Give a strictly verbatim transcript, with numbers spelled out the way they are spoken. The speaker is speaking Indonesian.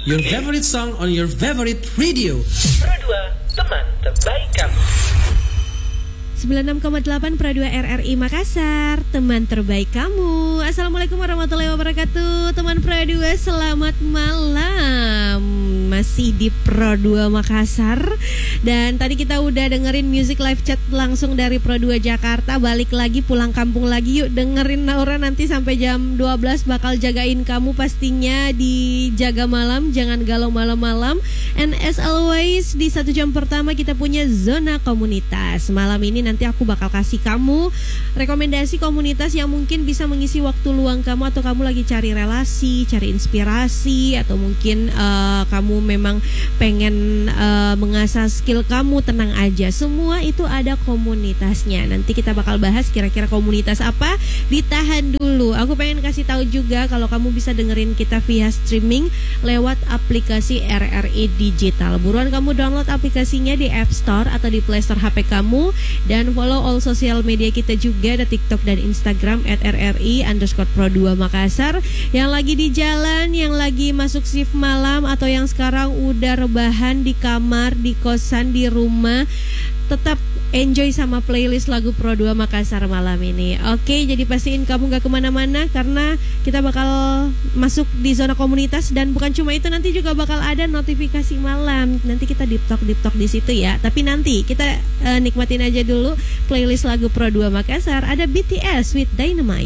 your favorite song on your favorite radio. Pro dua, teman terbaik kamu. sembilan puluh enam koma delapan Pro dua R R I Makassar, teman terbaik kamu. Assalamualaikum warahmatullahi wabarakatuh. Teman Pro dua, selamat malam. Masih di Pro dua Makassar. Dan tadi kita udah dengerin music live chat langsung dari Pro dua Jakarta. Balik lagi, pulang kampung lagi. Yuk dengerin Naura nanti sampai jam dua belas bakal jagain kamu pastinya di Jaga Malam. Jangan galau malam-malam. And as always, di satu jam pertama kita punya Zona Komunitas. Malam ini nanti aku bakal kasih kamu rekomendasi komunitas yang mungkin bisa mengisi waktu luang kamu, atau kamu lagi cari relasi, cari inspirasi, atau mungkin uh, kamu memang pengen uh, mengasah skill kamu. Tenang aja, semua itu ada komunitasnya. Nanti kita bakal bahas kira-kira komunitas apa. Ditahan dulu, aku pengen kasih tahu juga kalau kamu bisa dengerin kita via streaming lewat aplikasi R R I Digital. Buruan kamu download aplikasinya di App Store atau di Play Store H P kamu. Dan follow all sosial media kita juga, ada TikTok dan Instagram at R R I underscore Pro dua Makassar. Yang lagi di jalan, yang lagi masuk shift malam, atau yang sekarang udah rebahan di kamar, di kosan, di rumah, tetap enjoy sama playlist lagu Pro dua Makassar malam ini. Oke, jadi pastiin kamu gak kemana-mana, karena kita bakal masuk di zona komunitas. Dan bukan cuma itu, nanti juga bakal ada notifikasi malam. Nanti kita deep talk deep talk di situ ya. Tapi nanti kita uh, nikmatin aja dulu playlist lagu Pro dua Makassar. Ada B T S with Dynamite.